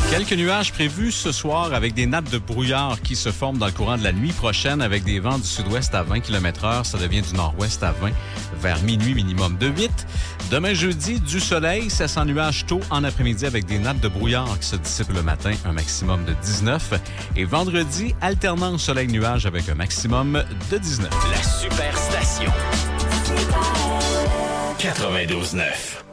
Quelques nuages prévus ce soir avec des nappes de brouillard qui se forment dans le courant de la nuit prochaine avec des vents du sud-ouest à 20 km/h. Ça devient du nord-ouest à 20 vers minuit, minimum de 8. Demain jeudi, du soleil, ça sent nuages tôt en après-midi avec des nappes de brouillard qui se dissipent le matin, un maximum de 19. Et vendredi, alternance soleil-nuage avec un maximum de 19. La Superstation. 92.9.